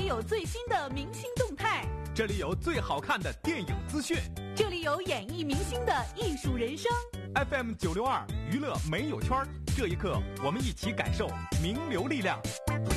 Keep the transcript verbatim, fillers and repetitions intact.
里有最新的明星动态， 这里有最好看的电影资讯， 这里有演艺明星的艺术人生。 F M 九六二娱乐没有圈，这一刻我们一起感受名流力量。